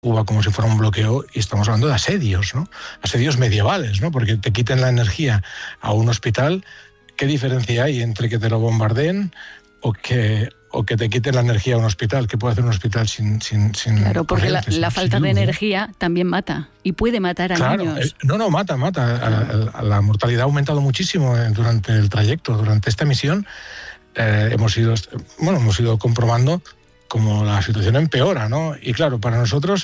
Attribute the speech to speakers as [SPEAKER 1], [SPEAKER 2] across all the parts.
[SPEAKER 1] Cuba como si fuera un bloqueo, y estamos hablando de asedios, ¿no? Asedios medievales, ¿no? Porque te quiten la energía a un hospital, ¿qué diferencia hay entre que te lo bombardeen o que te quiten la energía a un hospital? ¿Qué puede hacer un hospital sin
[SPEAKER 2] Claro, porque la falta de
[SPEAKER 1] luz,
[SPEAKER 2] energía también mata, y puede matar a niños.
[SPEAKER 1] Mata. La mortalidad ha aumentado muchísimo durante el trayecto, durante esta misión. Hemos ido comprobando como la situación empeora, ¿no? Y claro, para nosotros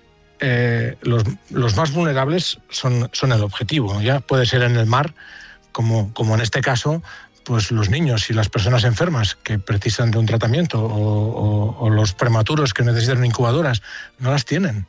[SPEAKER 1] los más vulnerables son el objetivo. Ya puede ser en el mar, como en este caso, pues los niños y las personas enfermas que precisan de un tratamiento, o los prematuros que necesitan incubadoras, no las tienen.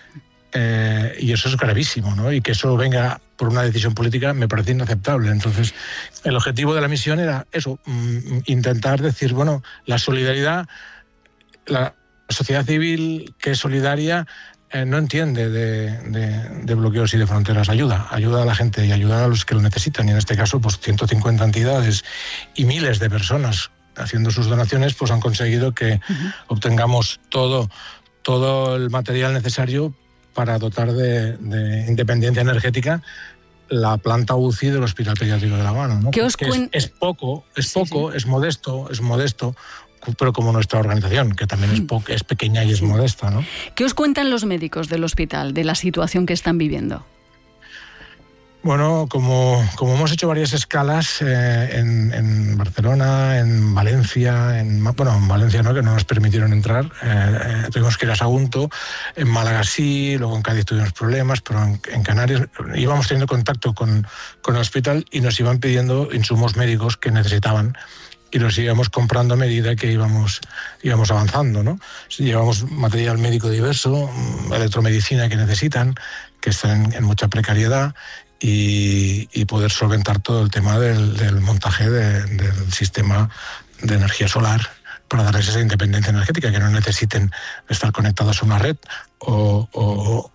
[SPEAKER 1] Y eso es gravísimo, ¿no? Y que eso venga por una decisión política me parece inaceptable. Entonces, el objetivo de la misión era eso, intentar decir, bueno, la solidaridad, la sociedad civil que es solidaria no entiende de bloqueos y de fronteras. Ayuda a la gente y ayuda a los que lo necesitan. Y en este caso, pues 150 entidades y miles de personas haciendo sus donaciones, pues han conseguido que obtengamos todo el material necesario para dotar de independencia energética la planta UCI del Hospital Pediátrico de La Habana, ¿no? Es poco, es modesto, pero como nuestra organización, que también es pequeña y es modesta, ¿no?
[SPEAKER 2] ¿Qué os cuentan los médicos del hospital de la situación que están viviendo?
[SPEAKER 1] Bueno, como hemos hecho varias escalas en Barcelona, en Valencia, en Valencia no, que no nos permitieron entrar, tuvimos que ir a Sagunto, en Málaga sí, luego en Cádiz tuvimos problemas, pero en Canarias íbamos teniendo contacto con el hospital y nos iban pidiendo insumos médicos que necesitaban, y los íbamos comprando a medida que íbamos avanzando, ¿no? Llevamos material médico diverso, electromedicina que necesitan, que están en mucha precariedad, y poder solventar todo el tema del montaje del sistema de energía solar para darles esa independencia energética, que no necesiten estar conectados a una red o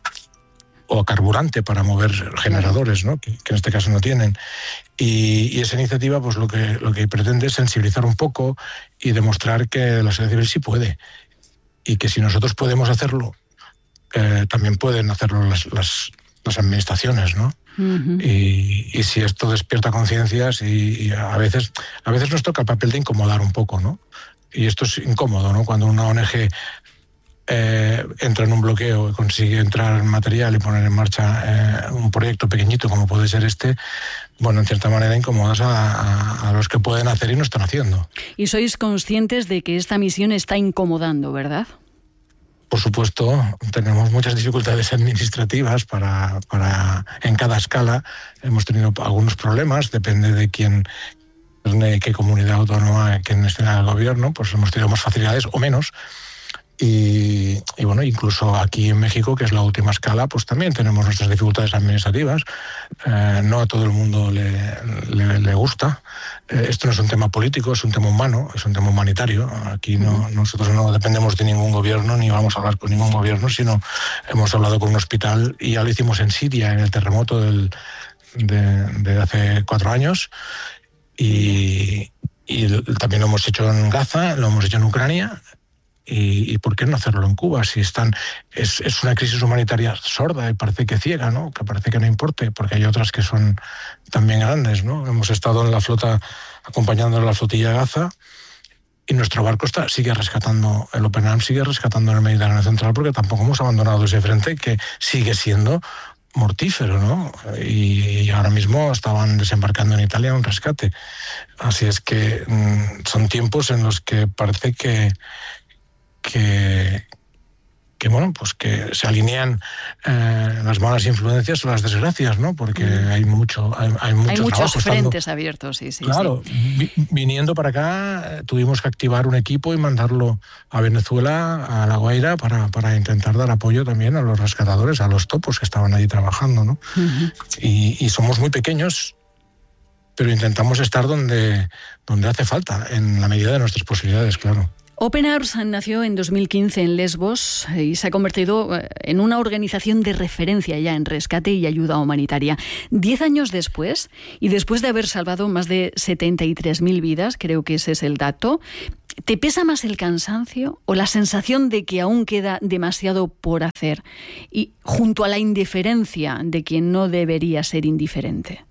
[SPEAKER 1] carburante para mover generadores, ¿no? Que en este caso no tienen. Y esa iniciativa, pues lo que pretende es sensibilizar un poco y demostrar que la sociedad civil sí puede, y que si nosotros podemos hacerlo, también pueden hacerlo las administraciones, ¿no? Y si esto despierta conciencias, y a veces nos toca el papel de incomodar un poco, ¿no? Y esto es incómodo, ¿no? Cuando una ONG entra en un bloqueo y consigue entrar en material y poner en marcha un proyecto pequeñito como puede ser este, bueno, en cierta manera incomodas a los que pueden hacer y no están haciendo.
[SPEAKER 2] Y sois conscientes de que esta misión está incomodando, ¿verdad?
[SPEAKER 1] Por supuesto, tenemos muchas dificultades administrativas para en cada escala. Hemos tenido algunos problemas, depende de qué comunidad autónoma, quién esté en el gobierno, pues hemos tenido más facilidades o menos. Y bueno, incluso aquí en México, que es la última escala, pues también tenemos nuestras dificultades administrativas. No a todo el mundo le gusta. Esto no es un tema político, es un tema humano, es un tema humanitario. Aquí nosotros no dependemos de ningún gobierno, ni vamos a hablar con ningún gobierno, sino hemos hablado con un hospital, y ya lo hicimos en Siria, en el terremoto de hace 4 años, y también lo hemos hecho en Gaza, lo hemos hecho en Ucrania. ¿Y por qué no hacerlo en Cuba? Si es una crisis humanitaria sorda y parece que ciega, ¿no? Que parece que no importe, porque hay otras que son también grandes, ¿no? Hemos estado en la flota, acompañando a la flotilla de Gaza, y nuestro barco sigue rescatando, el Open Arms sigue rescatando en el Mediterráneo Central, porque tampoco hemos abandonado ese frente que sigue siendo mortífero, ¿no? Y ahora mismo estaban desembarcando en Italia un rescate. Así es que son tiempos en los que parece que bueno, pues que se alinean las malas influencias o las desgracias, ¿no? Porque hay muchos
[SPEAKER 2] frentes abiertos, sí.
[SPEAKER 1] Claro, sí. Viniendo para acá tuvimos que activar un equipo y mandarlo a Venezuela, a La Guaira, para intentar dar apoyo también a los rescatadores, a los topos que estaban allí trabajando, ¿no? Y somos muy pequeños, pero intentamos estar donde hace falta, en la medida de nuestras posibilidades, claro.
[SPEAKER 2] Open Arms nació en 2015 en Lesbos y se ha convertido en una organización de referencia ya en rescate y ayuda humanitaria. 10 años después, y después de haber salvado más de 73.000 vidas, creo que ese es el dato, ¿te pesa más el cansancio o la sensación de que aún queda demasiado por hacer? Y junto a la indiferencia de quien no debería ser indiferente.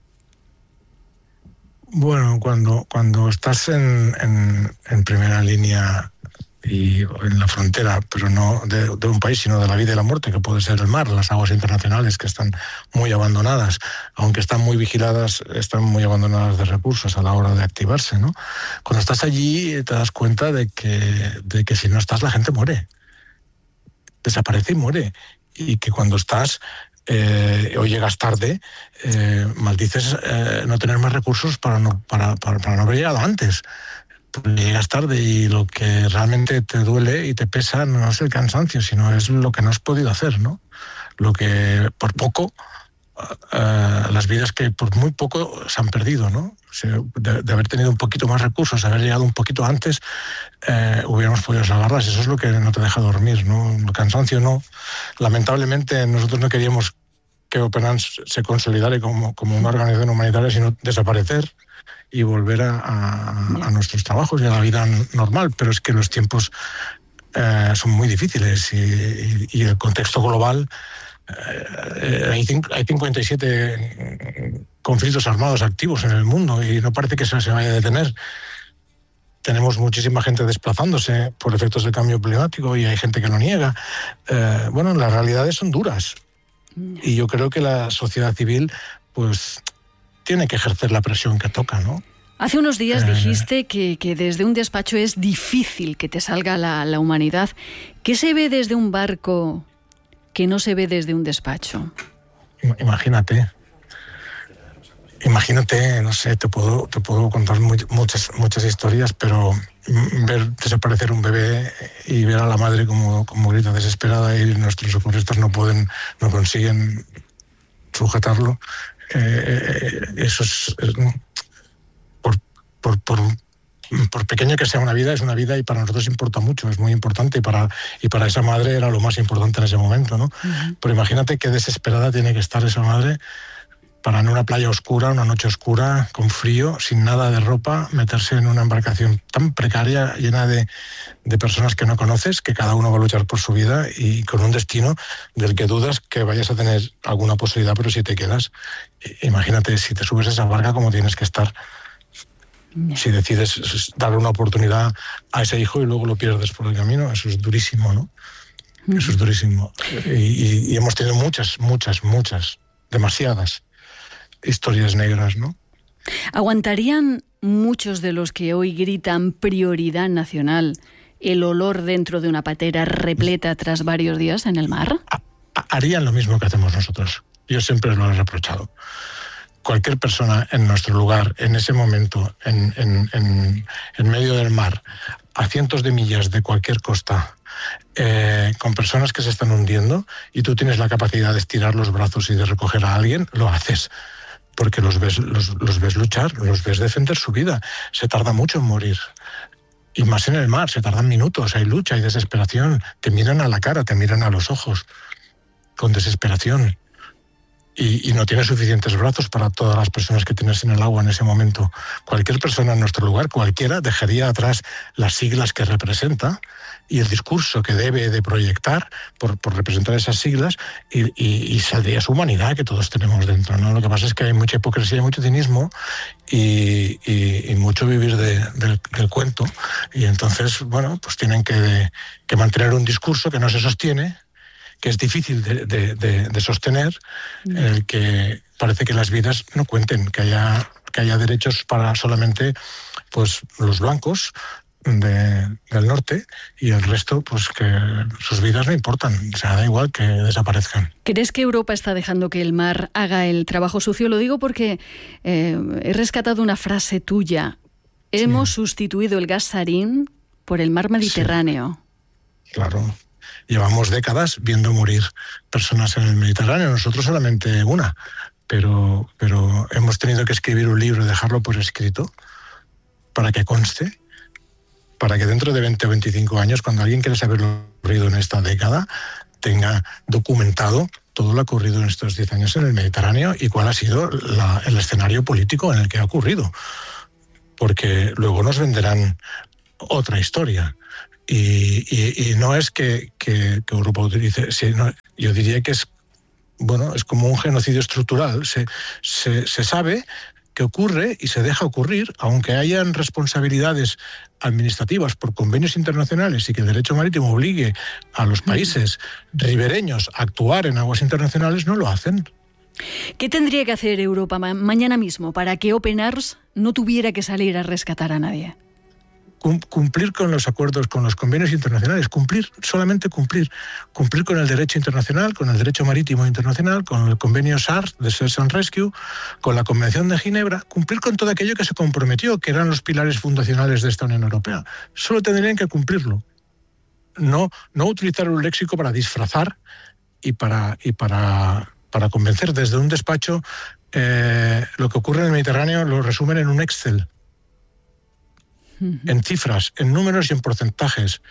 [SPEAKER 1] Bueno, cuando estás en primera línea y en la frontera, pero no de un país, sino de la vida y la muerte, que puede ser el mar, las aguas internacionales que están muy abandonadas, aunque están muy vigiladas, están muy abandonadas de recursos a la hora de activarse, ¿no? Cuando estás allí te das cuenta de que si no estás, la gente muere. Desaparece y muere. Y que cuando estás o llegas tarde, maldices no tener más recursos para no haber llegado antes. Llegas tarde y lo que realmente te duele y te pesa no es el cansancio, sino es lo que no has podido hacer, ¿no? Lo que por poco, las vidas que por muy poco se han perdido, ¿no? O sea, de haber tenido un poquito más recursos, de haber llegado un poquito antes, hubiéramos podido salvarlas. Eso es lo que no te deja dormir, ¿no? El cansancio no. Lamentablemente nosotros no queríamos que Open Arms se consolidara como una organización humanitaria, sino desaparecer y volver a nuestros trabajos y a la vida normal. Pero es que los tiempos son muy difíciles y el contexto global, hay 57 conflictos armados activos en el mundo y no parece que eso se vaya a detener. Tenemos muchísima gente desplazándose por efectos del cambio climático y hay gente que lo niega. Bueno, las realidades son duras y yo creo que la sociedad civil pues tiene que ejercer la presión que toca, ¿no?
[SPEAKER 2] Hace unos días dijiste que desde un despacho es difícil que te salga la humanidad. ¿Qué se ve desde un barco que no se ve desde un despacho?
[SPEAKER 1] Imagínate, no sé, te puedo contar muchas historias, pero ver desaparecer un bebé y ver a la madre como grita desesperada y nuestros socorristas no consiguen sujetarlo, eso es por pequeño que sea una vida, es una vida y para nosotros importa mucho, es muy importante y para esa madre era lo más importante en ese momento, ¿no? Uh-huh. Pero imagínate qué desesperada tiene que estar esa madre para en una playa oscura, una noche oscura, con frío, sin nada de ropa, meterse en una embarcación tan precaria, llena de personas que no conoces, que cada uno va a luchar por su vida y con un destino del que dudas que vayas a tener alguna posibilidad, pero si te quedas, imagínate si te subes a esa barca cómo tienes que estar. Si decides darle una oportunidad a ese hijo y luego lo pierdes por el camino, eso es durísimo, ¿no? Eso es durísimo. Y hemos tenido muchas, demasiadas historias negras, ¿no?
[SPEAKER 2] ¿Aguantarían muchos de los que hoy gritan prioridad nacional el olor dentro de una patera repleta tras varios días en el mar?
[SPEAKER 1] Harían lo mismo que hacemos nosotros. Yo siempre lo he reprochado. Cualquier persona en nuestro lugar, en ese momento, en medio del mar, a cientos de millas de cualquier costa, con personas que se están hundiendo, y tú tienes la capacidad de estirar los brazos y de recoger a alguien, lo haces. Porque los ves luchar, los ves defender su vida. Se tarda mucho en morir. Y más en el mar, se tardan minutos, hay lucha, hay desesperación. Te miran a la cara, te miran a los ojos, con desesperación. Y no tienes suficientes brazos para todas las personas que tienes en el agua en ese momento. Cualquier persona en nuestro lugar, cualquiera, dejaría atrás las siglas que representa y el discurso que debe de proyectar por representar esas siglas y saldría su humanidad que todos tenemos dentro, ¿no? Lo que pasa es que hay mucha hipocresía y mucho cinismo y mucho vivir del cuento. Y entonces, bueno, pues tienen que mantener un discurso que no se sostiene, que es difícil de sostener, en el que parece que las vidas no cuenten, que haya derechos para solamente pues los blancos del norte y el resto, pues que sus vidas no importan, o sea, da igual que desaparezcan.
[SPEAKER 2] ¿Crees que Europa está dejando que el mar haga el trabajo sucio? Lo digo porque he rescatado una frase tuya. Hemos sustituido el gas sarín por el mar Mediterráneo.
[SPEAKER 1] Sí, claro. Llevamos décadas viendo morir personas en el Mediterráneo, nosotros solamente una, pero hemos tenido que escribir un libro y dejarlo por escrito para que conste para que dentro de 20 o 25 años, cuando alguien quiera saber lo ocurrido en esta década, tenga documentado todo lo que ha ocurrido en estos 10 años en el Mediterráneo y cuál ha sido el escenario político en el que ha ocurrido. Porque luego nos venderán otra historia. Y no es que Europa utilice... yo diría que es como un genocidio estructural. Se sabe que ocurre y se deja ocurrir, aunque hayan responsabilidades administrativas por convenios internacionales y que el derecho marítimo obligue a los países ribereños a actuar en aguas internacionales, no lo hacen.
[SPEAKER 2] ¿Qué tendría que hacer Europa mañana mismo para que Open Arms no tuviera que salir a rescatar a nadie?
[SPEAKER 1] Cumplir con los acuerdos, con los convenios internacionales, solamente cumplir con el derecho internacional, con el derecho marítimo internacional, con el convenio SAR de Search and Rescue, con la Convención de Ginebra, cumplir con todo aquello que se comprometió, que eran los pilares fundacionales de esta Unión Europea. Solo tendrían que cumplirlo. No utilizar un léxico para disfrazar y para convencer. Desde un despacho, lo que ocurre en el Mediterráneo lo resumen en un Excel. En cifras, en números y en porcentajes.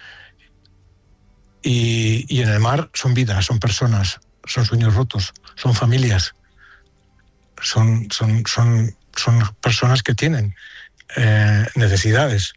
[SPEAKER 1] Y en el mar son vidas, son personas, son sueños rotos, son familias, son personas que tienen necesidades.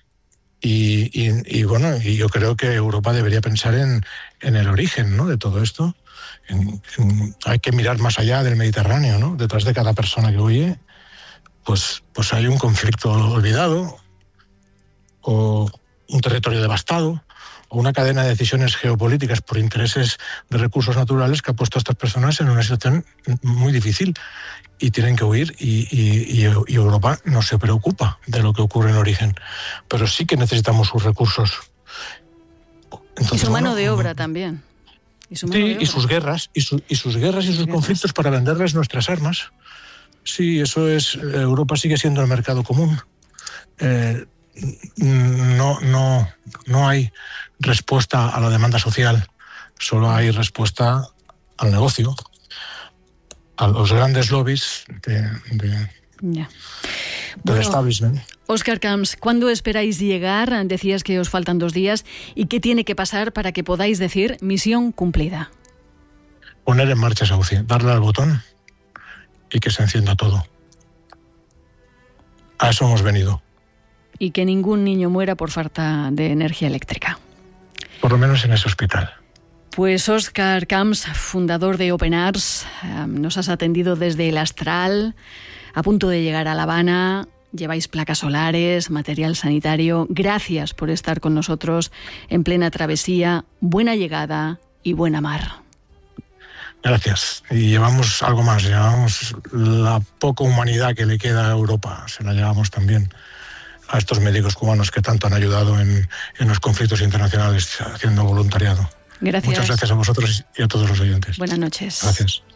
[SPEAKER 1] Y yo creo que Europa debería pensar en el origen, ¿no?, de todo esto. Hay que mirar más allá del Mediterráneo, ¿no? Detrás de cada persona que huye, pues hay un conflicto olvidado, o un territorio devastado, o una cadena de decisiones geopolíticas por intereses de recursos naturales que ha puesto a estas personas en una situación muy difícil y tienen que huir, y Europa no se preocupa de lo que ocurre en origen, pero sí que necesitamos sus recursos. Entonces,
[SPEAKER 2] y su mano de obra también.
[SPEAKER 1] Y sus guerras, y sus conflictos para venderles nuestras armas. Sí, eso es. Europa sigue siendo el mercado común. No hay respuesta a la demanda social, solo hay respuesta al negocio, a los grandes lobbies del establishment.
[SPEAKER 2] Óscar Camps, ¿cuándo esperáis llegar? Decías que os faltan 2 días. ¿Y qué tiene que pasar para que podáis decir misión cumplida?
[SPEAKER 1] Poner en marcha esa UCI, darle al botón y que se encienda todo. A eso hemos venido.
[SPEAKER 2] Y que ningún niño muera por falta de energía eléctrica.
[SPEAKER 1] Por lo menos en ese hospital.
[SPEAKER 2] Pues Óscar Camps, fundador de Open Arms, nos has atendido desde el Astral, a punto de llegar a La Habana. Lleváis placas solares, material sanitario. Gracias por estar con nosotros en plena travesía. Buena llegada y buena mar.
[SPEAKER 1] Gracias. Y llevamos algo más. Llevamos la poca humanidad que le queda a Europa. Se la llevamos también a estos médicos cubanos que tanto han ayudado en los conflictos internacionales haciendo voluntariado.
[SPEAKER 2] Gracias.
[SPEAKER 1] Muchas gracias a vosotros y a todos los oyentes.
[SPEAKER 2] Buenas noches.
[SPEAKER 1] Gracias.